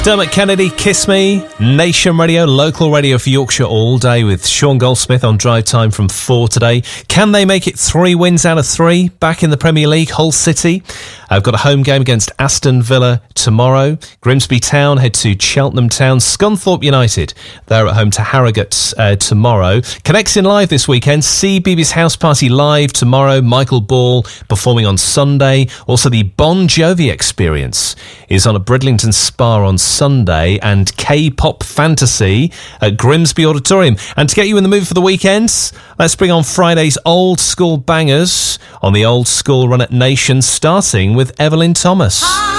Dermot Kennedy, Kiss Me, Nation Radio, local radio for Yorkshire all day with Sean Goldsmith on Drive Time from 4 today. Can they make it 3 wins out of 3 back in the Premier League? Hull City have got a home game against Aston Villa tomorrow. Grimsby Town head to Cheltenham Town. Scunthorpe United, they're at home to Harrogate tomorrow. Connecting live this weekend, CBeebies House Party live tomorrow. Michael Ball performing on Sunday. Also the Bon Jovi Experience is on at Bridlington Spa on Sunday, and K-Pop Fantasy at Grimsby Auditorium. And to get you in the mood for the weekends, let's bring on Friday's old school bangers on the old school run at Nation, starting with Evelyn Thomas.